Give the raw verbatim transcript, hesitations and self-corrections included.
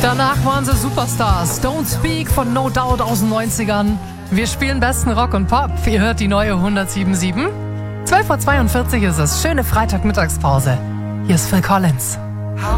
Danach waren sie Superstars. Don't Speak von No Doubt aus den neunzigern. Wir spielen besten Rock und Pop. Ihr hört die neue hundertsieben Komma sieben. zwölf Uhr zweiundvierzig ist es. Schöne Freitagmittagspause. Hier ist Phil Collins.